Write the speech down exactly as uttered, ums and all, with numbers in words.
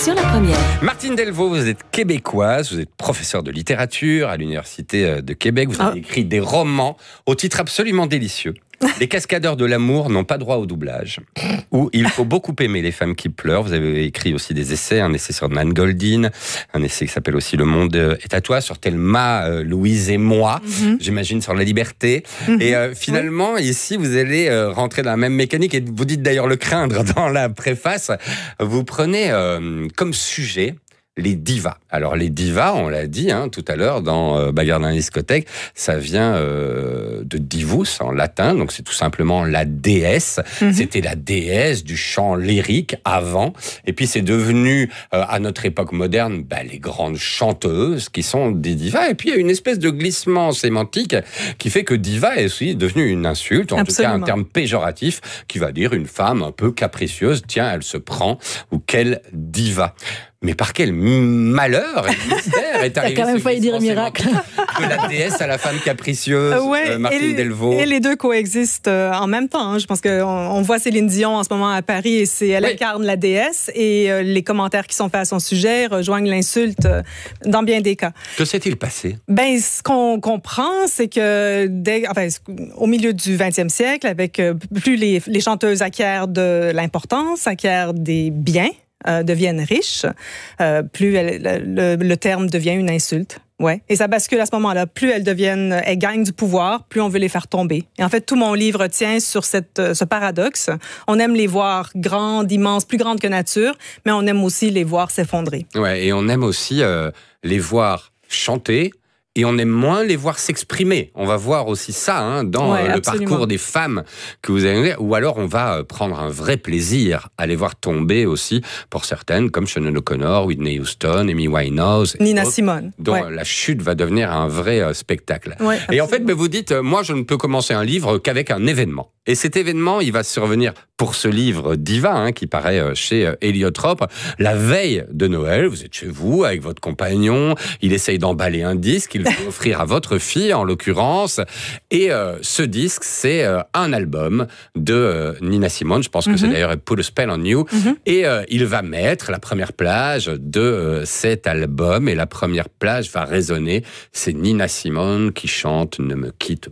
sur la première. Martine Delvaux, vous êtes québécoise, vous êtes professeure de littérature à l'Université de Québec. Vous avez oh. écrit des romans au titre absolument délicieux. Les cascadeurs de l'amour n'ont pas droit au doublage. Ou il faut beaucoup aimer les femmes qui pleurent. Vous avez écrit aussi des essais, un essai sur Nan Goldin, un essai qui s'appelle aussi Le monde est à toi, sur Thelma, euh, Louise et moi, mm-hmm. j'imagine sur la liberté. Mm-hmm. Et euh, finalement, oui. ici, vous allez euh, rentrer dans la même mécanique, et vous dites d'ailleurs le craindre dans la préface. Vous prenez euh, comme sujet les divas. Alors les divas, on l'a dit hein, tout à l'heure dans euh, Bagarre dans la discothèque, ça vient euh, de divus en latin, donc c'est tout simplement la déesse. Mm-hmm. C'était la déesse du chant lyrique avant, et puis c'est devenu euh, à notre époque moderne bah, les grandes chanteuses qui sont des divas. Et puis il y a une espèce de glissement sémantique qui fait que diva est aussi devenu une insulte, en Absolument. tout cas un terme péjoratif qui va dire une femme un peu capricieuse. Tiens, elle se prend, ou quelle diva. Mais par quel malheur et mystère est arrivé quand même failli dire un miracle de la déesse à la femme capricieuse, euh, ouais, euh, Martine et, Delvaux. Et les deux coexistent euh, en même temps. Hein. Je pense qu'on on voit Céline Dion en ce moment à Paris et c'est, elle oui. incarne la déesse et euh, les commentaires qui sont faits à son sujet rejoignent l'insulte euh, dans bien des cas. Que s'est-il passé? Ben, ce qu'on comprend, c'est que dès, enfin, au milieu du vingtième siècle, avec euh, plus les, les chanteuses acquièrent de l'importance, acquièrent des biens, Euh, deviennent riches, euh, plus elle, le, le terme devient une insulte. Ouais. Et ça bascule à ce moment-là. Plus elles deviennent, elles gagnent du pouvoir, plus on veut les faire tomber. Et en fait, tout mon livre tient sur cette, ce paradoxe. On aime les voir grandes, immenses, plus grandes que nature, mais on aime aussi les voir s'effondrer. Ouais, et on aime aussi euh, les voir chanter. Et on aime moins les voir s'exprimer. On va voir aussi ça hein, dans ouais, le absolument. parcours des femmes que vous avez. Ou alors on va prendre un vrai plaisir à les voir tomber aussi, pour certaines, comme Sinead O'Connor, Whitney Houston, Amy Winehouse. Nina Simone. Dont ouais. la chute va devenir un vrai euh, spectacle. Ouais, et en fait, ben, vous dites, moi je ne peux commencer un livre qu'avec un événement. Et cet événement, il va survenir pour ce livre Diva, hein, qui paraît chez Héliotrope, la veille de Noël. Vous êtes chez vous avec votre compagnon, il essaye d'emballer un disque, il veut offrir à votre fille en l'occurrence. Et euh, ce disque, c'est euh, un album de euh, Nina Simone, je pense que mm-hmm. c'est d'ailleurs Put a Spell on You. Mm-hmm. Et euh, il va mettre la première plage de euh, cet album, et la première plage va résonner. C'est Nina Simone qui chante « Ne me quitte pas ».